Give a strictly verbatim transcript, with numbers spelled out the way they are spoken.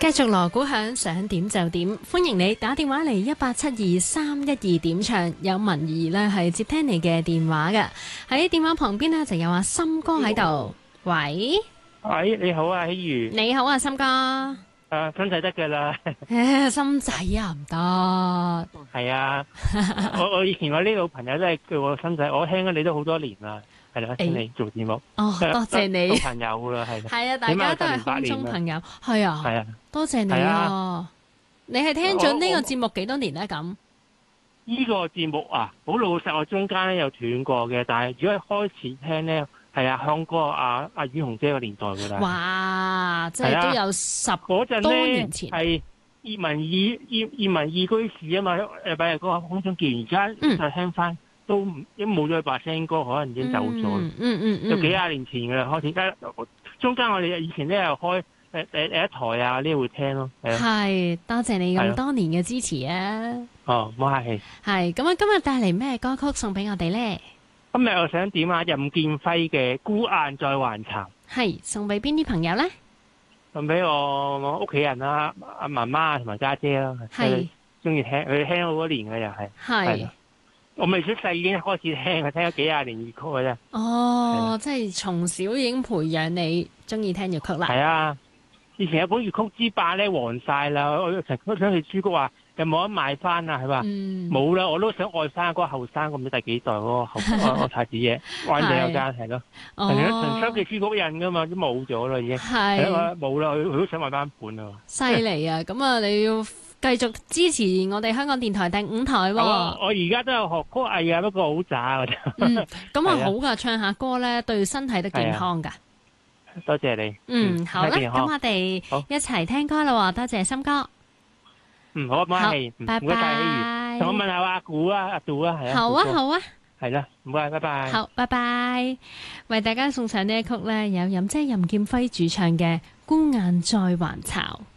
繼續鑼鼓響，想點就點，歡迎你打電話嚟一八七二三一二點唱，有文儀呢係接聽你嘅電話嘅。喺電話旁邊呢就有阿森哥喺度。喂， 喂，你好啊，希如。 你好啊，森哥。 誒，心仔得㗎啦。 誒，心仔啊，唔得。 係啊，我我以前我呢個朋友都係叫我心仔，我聽咗你都好多年啦，係啦，聽你做節目。 哦，多謝你。 做朋友啦，係。 係啊，大家都係空中朋友。係啊。 係啊。 多謝你啊！你係聽咗呢個節目幾多年咧？咁呢個節目啊，好老實，我中間咧有斷過嘅，但係如果開始聽咧，係啊，香哥阿阿雨紅姐個年代噶啦。 哇！即係都有十嗰陣多年前。 係葉文義葉葉文義居士啊嘛，誒，擺入嗰個空中見，而家再聽翻都已經冇咗佢把聲歌，可能已經走咗。 嗯嗯嗯嗯。 就幾廿年前噶啦，開始。中間我哋以前咧又開。誒誒誒，一台啊，呢啲會聽咯。 係，多謝你咁多年嘅支持啊！ 哦，唔好客氣。 係，咁啊，今日帶嚟咩歌曲送俾我哋咧？ 今日我想點啊，任劍輝嘅《孤雁在還巢》。 係，送俾邊啲朋友咧？ 送俾我我屋企人啦，阿媽媽同埋家姐啦。 係。 中意聽，佢聽好多年嘅又係。 係。 我未出世已經開始聽，佢聽咗幾廿年粵曲嘅啫。 哦，即係從小已經培養你中意聽粵曲啦。 係啊。以前有本粵曲之霸咧，黃晒啦！我成日都想去書局話，有冇得買翻啊？係嘛？冇啦、嗯！我都想愛翻嗰個後生，咁唔知第幾代嗰個後個太子爺，灣仔有間係咯。成日陳昌記書局印噶嘛，都冇咗啦已經。係冇啦，佢佢都想買翻本啊！ 犀利啊！咁啊，你要繼續支持我哋香港電台第五台喎。 我而家都有學歌藝啊，不過好渣㗎啫。 嗯，咁啊好噶，唱下歌咧，對身體都健康噶。 多謝你。 嗯，好啦，咁我哋一齊聽歌啦。多謝森哥。 嗯，好，唔該， 拜拜。 同我問下阿古啊，阿杜啊，係啊。 好啊，好啊。 係啦，唔該，拜拜。 好，拜拜。為大家送上呢一曲咧，有任姐任劍輝主唱嘅《孤雁在還巢》。